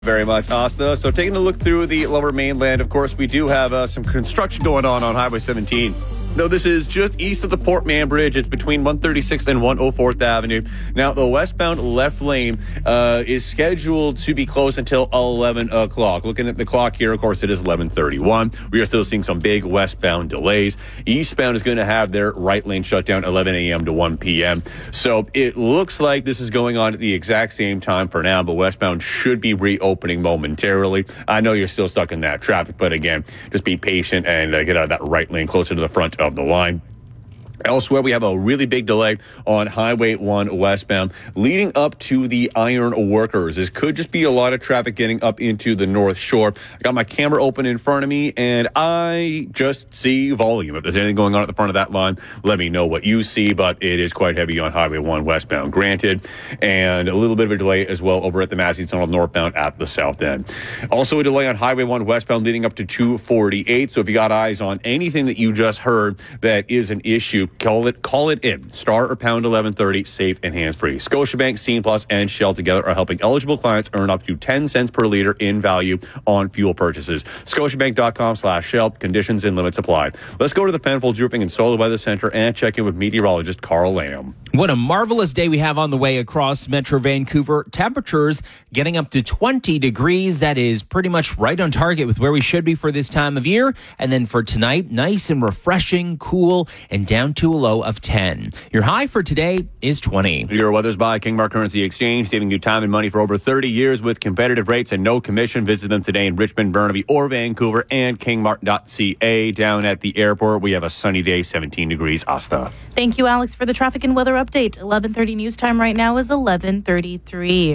Very much, Asta. So taking a look through the lower mainland, of course, we do have some construction going on Highway 17. Though this is just east of the Port Mann Bridge. It's between 136th and 104th Avenue. Now, the westbound left lane is scheduled to be closed until 11 o'clock. Looking at the clock here, of course, it is 11:31. We are still seeing some big westbound delays. Eastbound is going to have their right lane shut down 11 a.m. to 1 p.m. So it looks like this is going on at the exact same time for now, but westbound should be reopening momentarily. I know you're still stuck in that traffic, but again, just be patient and get out of that right lane closer to the front of the line. Elsewhere, we have a really big delay on Highway 1 westbound leading up to the Iron Workers. This could just be a lot of traffic getting up into the North Shore. I got my camera open in front of me, and I just see volume. If there's anything going on at the front of that line, let me know what you see, but it is quite heavy on Highway 1 westbound, granted, and a little bit of a delay as well over at the Massey Tunnel northbound at the south end. Also a delay on Highway 1 westbound leading up to 248, so if you got eyes on anything that you just heard that is an issue, call it in. Star or pound 1130, safe and hands-free. Scotiabank, Scene Plus, and Shell together are helping eligible clients earn up to 10 cents per liter in value on fuel purchases. Scotiabank.com/Shell. Conditions and limits apply. Let's go to the Penfolds Roofing and Solar Weather Center and check in with meteorologist Carl Lamb. What a marvelous day we have on the way across Metro Vancouver. Temperatures getting up to 20 degrees. That is pretty much right on target with where we should be for this time of year. And then for tonight, nice and refreshing, cool, and down to a low of 10. Your high for today is 20. Your weather's by Kingmark Currency Exchange, saving you time and money for over 30 years with competitive rates and no commission. Visit them today in Richmond, Burnaby, or Vancouver, and kingmark.ca. Down at the airport, we have a sunny day, 17 degrees. Asta. Thank you, Alex, for the traffic and weather update. 11:30 news time right now is 11:33.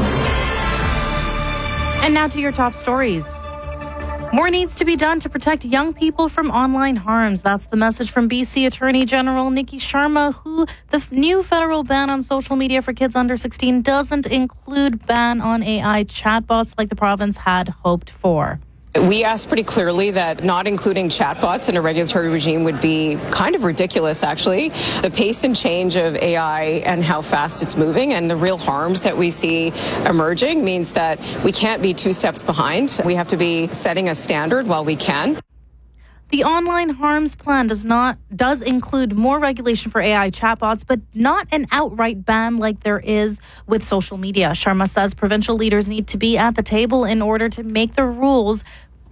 And now to your top stories. More needs to be done to protect young people from online harms. That's the message from BC Attorney General Nikki Sharma, who the new federal ban on social media for kids under 16 doesn't include ban on AI chatbots like the province had hoped for. We asked pretty clearly that not including chatbots in a regulatory regime would be kind of ridiculous, actually. The pace and change of AI and how fast it's moving and the real harms that we see emerging means that we can't be two steps behind. We have to be setting a standard while we can. The online harms plan does include more regulation for AI chatbots, but not an outright ban like there is with social media. Sharma says provincial leaders need to be at the table in order to make the rules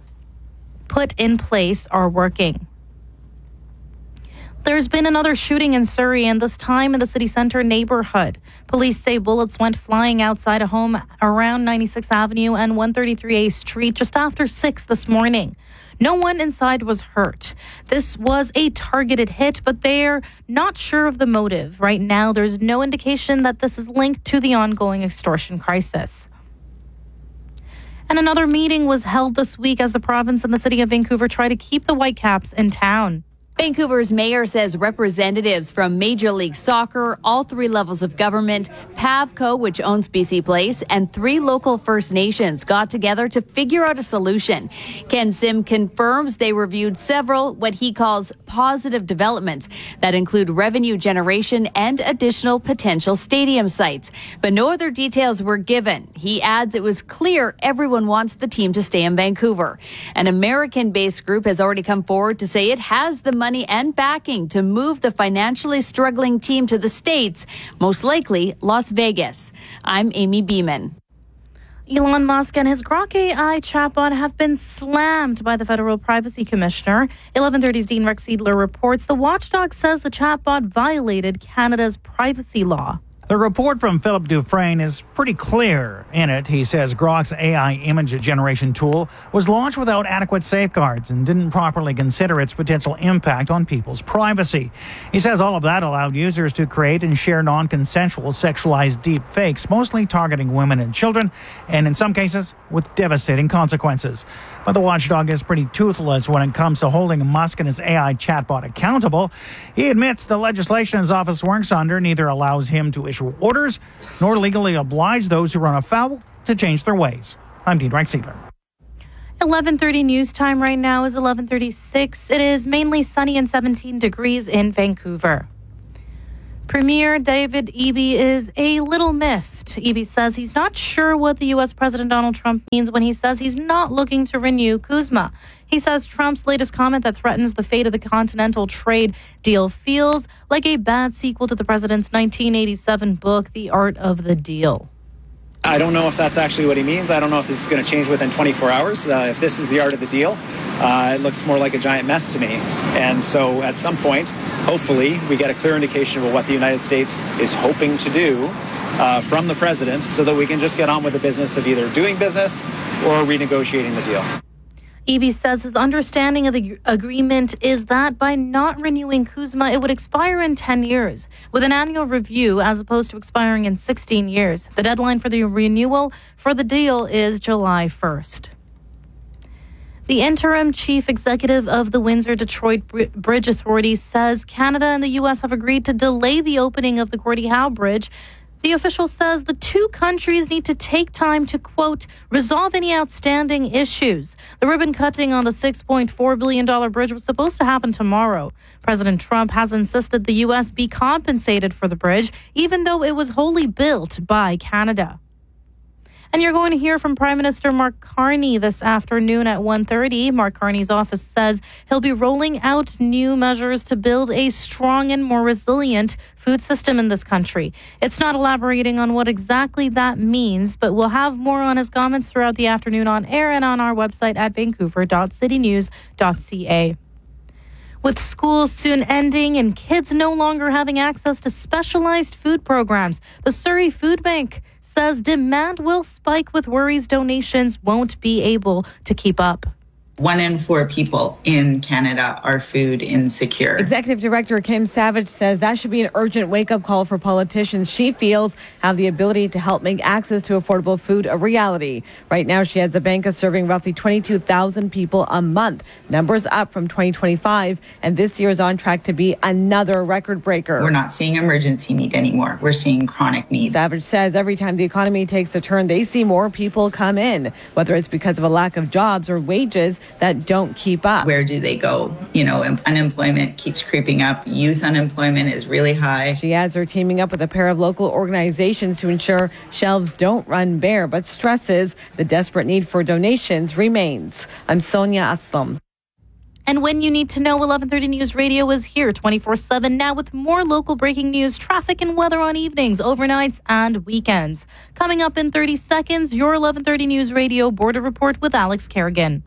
put in place are working. There's been another shooting in Surrey, and this time in the city centre neighbourhood. Police say bullets went flying outside a home around 96th Avenue and 133A Street just after 6 this morning. No one inside was hurt. This was a targeted hit, but they're not sure of the motive. Right now, there's no indication that this is linked to the ongoing extortion crisis. And another meeting was held this week as the province and the city of Vancouver try to keep the Whitecaps in town. Vancouver's mayor says representatives from Major League Soccer, all three levels of government, Pavco, which owns BC Place, and 3 local First Nations got together to figure out a solution. Ken Sim confirms they reviewed several what he calls positive developments that include revenue generation and additional potential stadium sites. But no other details were given. He adds it was clear everyone wants the team to stay in Vancouver. An American-based group has already come forward to say it has the money and backing to move the financially struggling team to the States, most likely Las Vegas. I'm Amy Beeman. Elon Musk and his Grok AI chatbot have been slammed by the Federal Privacy Commissioner. 1130's Dean Rex Seidler reports the watchdog says the chatbot violated Canada's privacy law. The report from Philip Dufresne is pretty clear. In it, he says Grok's AI image generation tool was launched without adequate safeguards and didn't properly consider its potential impact on people's privacy. He says all of that allowed users to create and share non-consensual sexualized deep fakes, mostly targeting women and children, and in some cases with devastating consequences. But the watchdog is pretty toothless when it comes to holding Musk and his AI chatbot accountable. He admits the legislation his office works under neither allows him to issue orders nor legally oblige those who run afoul to change their ways. I'm Dean Rex Seidler. 11:30 news time right now is 11:36. It is mainly sunny and 17 degrees in Vancouver. Premier David Eby is a little miffed. Eby says he's not sure what the U.S. President Donald Trump means when he says he's not looking to renew CUSMA. He says Trump's latest comment that threatens the fate of the continental trade deal feels like a bad sequel to the president's 1987 book, The Art of the Deal. I don't know if that's actually what he means. I don't know if this is going to change within 24 hours. If this is the art of the deal, it looks more like a giant mess to me. And so at some point, hopefully, we get a clear indication of what the United States is hoping to do from the president so that we can just get on with the business of either doing business or renegotiating the deal. Eby says his understanding of the agreement is that by not renewing CUSMA, it would expire in 10 years, with an annual review as opposed to expiring in 16 years. The deadline for the renewal for the deal is July 1st. The interim chief executive of the Windsor-Detroit Bridge Authority says Canada and the U.S. have agreed to delay the opening of the Gordie Howe Bridge. The official says the two countries need to take time to, quote, resolve any outstanding issues. The ribbon cutting on the $6.4 billion bridge was supposed to happen tomorrow. President Trump has insisted the U.S. be compensated for the bridge, even though it was wholly built by Canada. And you're going to hear from Prime Minister Mark Carney this afternoon at 1:30. Mark Carney's office says he'll be rolling out new measures to build a strong and more resilient food system in this country. It's not elaborating on what exactly that means, but we'll have more on his comments throughout the afternoon on air and on our website at vancouver.citynews.ca. With schools soon ending and kids no longer having access to specialized food programs, the Surrey Food Bank says demand will spike with worries donations won't be able to keep up. 1 in 4 people in Canada are food insecure. Executive Director Kim Savage says that should be an urgent wake-up call for politicians she feels have the ability to help make access to affordable food a reality. Right now, she has a bank of serving roughly 22,000 people a month. Numbers up from 2025, and this year is on track to be another record breaker. We're not seeing emergency need anymore. We're seeing chronic need. Savage says every time the economy takes a turn, they see more people come in, whether it's because of a lack of jobs or wages that don't keep up. Where do they go? You know, unemployment keeps creeping up. Youth unemployment is really high. She adds they're teaming up with a pair of local organizations to ensure shelves don't run bare, but stresses the desperate need for donations remains. I'm Sonia Aslam. And when you need to know, 1130 News Radio is here 24/7 now with more local breaking news, traffic and weather on evenings, overnights and weekends. Coming up in 30 seconds, your 1130 News Radio Border Report with Alex Kerrigan.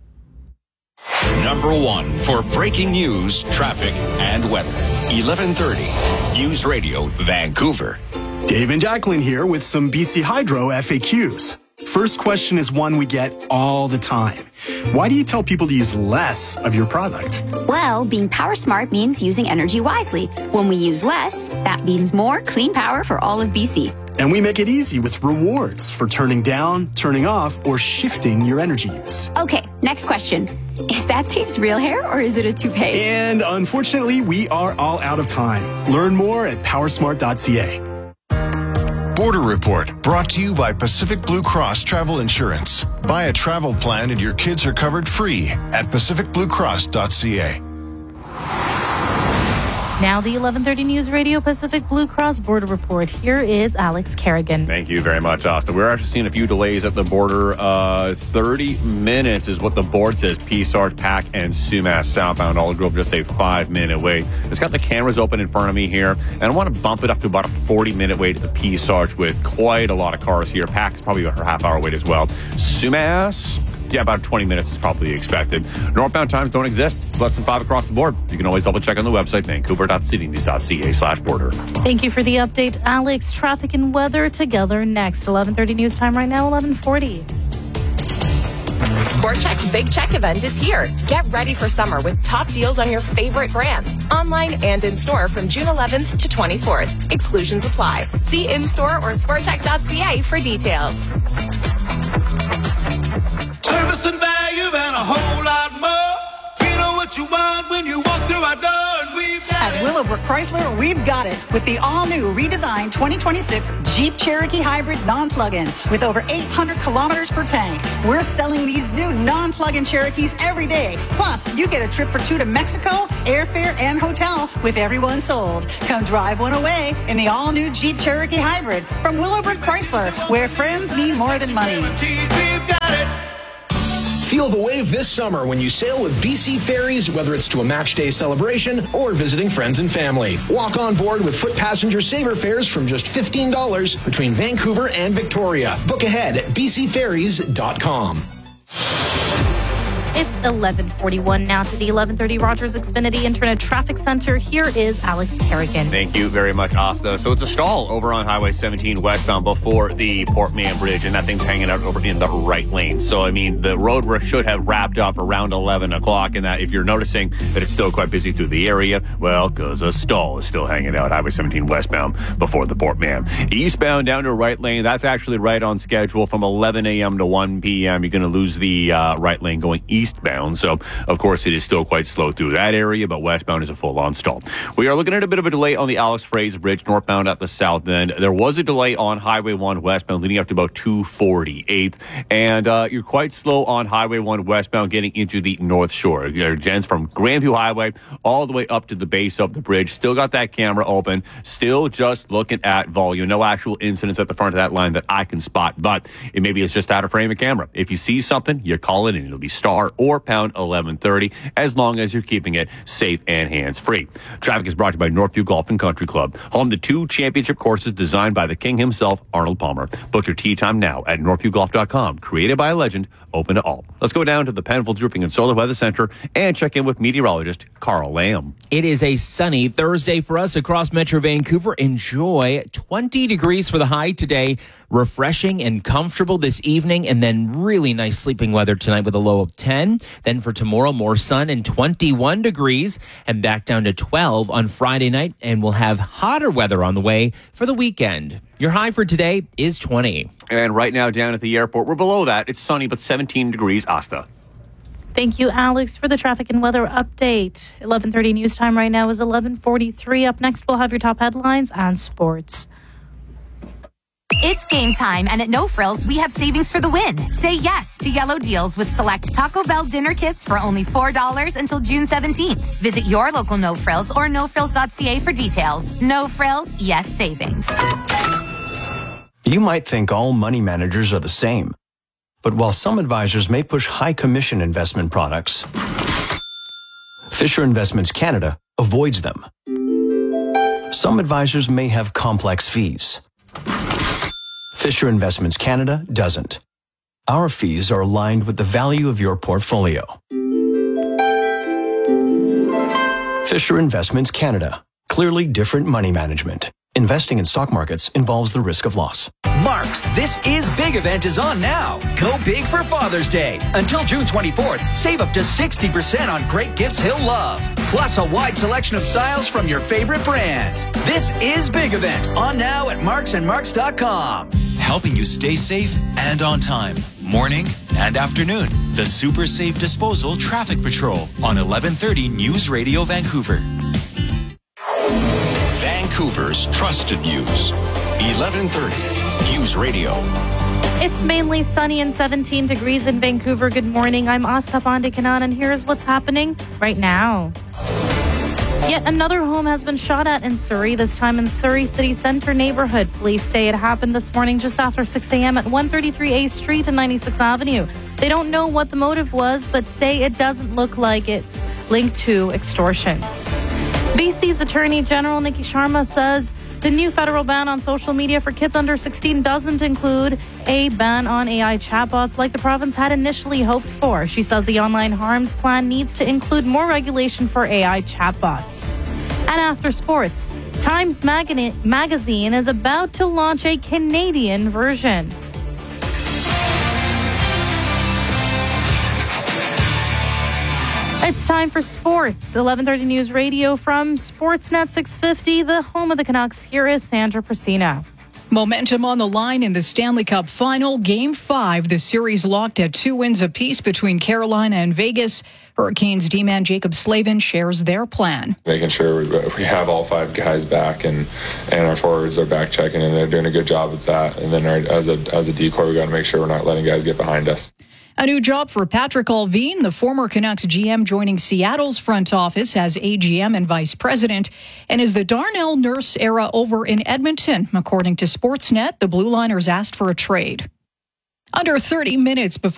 Number 1 for breaking news, traffic, and weather. 1130 News Radio, Vancouver. Dave and Jacqueline here with some BC Hydro FAQs. First question is one we get all the time. Why do you tell people to use less of your product? Well, being power smart means using energy wisely. When we use less, that means more clean power for all of BC. And we make it easy with rewards for turning down, turning off, or shifting your energy use. Okay, next question. Is that Dave's real hair or is it a toupee? And unfortunately, we are all out of time. Learn more at powersmart.ca. Border Report brought to you by Pacific Blue Cross Travel Insurance. Buy a travel plan and your kids are covered free at pacificbluecross.ca. Now the 1130 News Radio Pacific Blue Cross Border Report. Here is Alex Kerrigan. Thank you very much, Austin. We're actually seeing a few delays at the border. 30 minutes is what the board says. Peace Arch, Pack, and Sumas southbound all drove just a 5-minute wait. It's got the cameras open in front of me here, and I want to bump it up to about a 40-minute wait at the Peace Arch with quite a lot of cars here. Pack is probably about a half-hour wait as well. Sumas, yeah, about 20 minutes is probably expected. Northbound times don't exist. It's less than 5 across the board. You can always double check on the website, vancouver.citynews.ca/border. Thank you for the update, Alex. Traffic and weather together next. 1130 News Time right now, 1140. Sport Chek's Big Check event is here. Get ready for summer with top deals on your favorite brands, online and in-store from June 11th to 24th. Exclusions apply. See in-store or sportchek.ca for details. Service and value and a whole lot more. You know what you want when you walk through our door, and we've got At Willow Willowbrook Chrysler, we've got it with the all-new redesigned 2026 Jeep Cherokee Hybrid non-plug-in with over 800 kilometers per tank. We're selling these new non-plug-in Cherokees every day. Plus, you get a trip for two to Mexico, airfare, and hotel with every one sold. Come drive one away in the all-new Jeep Cherokee Hybrid from Willowbrook Chrysler, where friends mean more than money. Feel the wave this summer when you sail with BC Ferries, whether it's to a match day celebration or visiting friends and family. Walk on board with foot passenger saver fares from just $15 between Vancouver and Victoria. Book ahead at bcferries.com. It's 11:41 now to the 11:30 Rogers Xfinity Internet Traffic Center. Here is Alex Kerrigan. Thank you very much, Asta. So it's a stall over on Highway 17 westbound before the Port Mann Bridge, and that thing's hanging out over in the right lane. So, I mean, the road should have wrapped up around 11 o'clock, and that if you're noticing that it's still quite busy through the area, well, because a stall is still hanging out Highway 17 westbound before the Port Mann. Eastbound down to right lane, that's actually right on schedule from 11 a.m. to 1 p.m. You're going to lose the right lane going eastbound. So, of course, it is still quite slow through that area, but westbound is a full-on stall. We are looking at a bit of a delay on the Alex Fraser Bridge, northbound at the south end. There was a delay on Highway 1 westbound leading up to about 248th, and you're quite slow on Highway 1 westbound getting into the North Shore. Again, from Grandview Highway all the way up to the base of the bridge. Still got that camera open. Still just looking at volume. No actual incidents at the front of that line that I can spot, but maybe it's just out of frame of camera. If you see something, you call it in. It'll be star or pound 1130, as long as you're keeping it safe and hands-free. Traffic is brought to you by Northview Golf and Country Club, home to 2 championship courses designed by the king himself, Arnold Palmer. Book your tee time now at northviewgolf.com. Created by a legend, open to all. Let's go down to the Penfolds Roofing and Solar Weather Center and check in with meteorologist Carl Lamb. It is a sunny Thursday for us across Metro Vancouver. Enjoy 20 degrees for the high today. Refreshing and comfortable this evening, and then really nice sleeping weather tonight with a low of 10. Then for tomorrow, more sun and 21 degrees, and back down to 12 on Friday night, and we'll have hotter weather on the way for the weekend. Your high for today is 20. And right now down at the airport, we're below that. It's sunny, but 17 degrees. Asta. Thank you, Alex, for the traffic and weather update. 11:30 news time right now is 11:43. Up next, we'll have your top headlines and sports. It's game time, and at No Frills, we have savings for the win. Say yes to yellow deals with select Taco Bell dinner kits for only $4 until June 17th. Visit your local No Frills or nofrills.ca for details. No Frills, yes savings. You might think all money managers are the same. But while some advisors may push high commission investment products, Fisher Investments Canada avoids them. Some advisors may have complex fees. Fisher Investments Canada doesn't. Our fees are aligned with the value of your portfolio. Fisher Investments Canada. Clearly different money management. Investing in stock markets involves the risk of loss. Mark's This Is Big event is on now. Go big for Father's Day. Until June 24th, save up to 60% on great gifts he'll love. Plus a wide selection of styles from your favorite brands. This Is Big event on now at marksandmarks.com. Helping you stay safe and on time. Morning and afternoon. The Super Safe Disposal Traffic Patrol on 1130 News Radio Vancouver. Vancouver's trusted news. 1130 News Radio. It's mainly sunny and 17 degrees in Vancouver. Good morning. I'm Asta Pandikanan, and here's what's happening right now. Yet another home has been shot at in Surrey, this time in Surrey City Centre neighborhood. Police say it happened this morning just after 6 a.m. at 133 A Street and 96th Avenue. They don't know what the motive was, but say it doesn't look like it's linked to extortions. BC's Attorney General Nikki Sharma says the new federal ban on social media for kids under 16 doesn't include a ban on AI chatbots like the province had initially hoped for. She says the online harms plan needs to include more regulation for AI chatbots. And after sports, Times Magazine is about to launch a Canadian version. It's time for sports. 11:30 News Radio from Sportsnet 650, the home of the Canucks. Here is Sandra Prasina. Momentum on the line in the Stanley Cup Final. Game 5, the series locked at 2 wins apiece between Carolina and Vegas. Hurricanes D-man Jacob Slavin shares their plan. Making sure we have all 5 guys back and our forwards are back checking, and they're doing a good job with that. And then as a decoy, we got to make sure we're not letting guys get behind us. A new job for Patrick Allvin, the former Canucks GM, joining Seattle's front office as AGM and vice president. And is the Darnell Nurse era over in Edmonton? According to Sportsnet, the Blue Liners asked for a trade. Under 30 minutes before